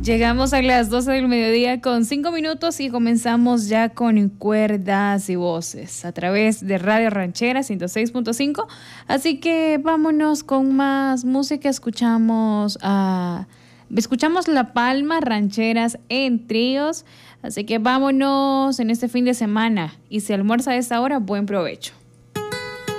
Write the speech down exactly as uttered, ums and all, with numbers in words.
Llegamos a las doce del mediodía con cinco minutos y comenzamos ya con cuerdas y voces a través de Radio Ranchera ciento seis punto cinco. Así que vámonos con más música. Escuchamos a escuchamos La Palma, rancheras en tríos. Así que vámonos en este fin de semana y si almuerza a esta hora, buen provecho.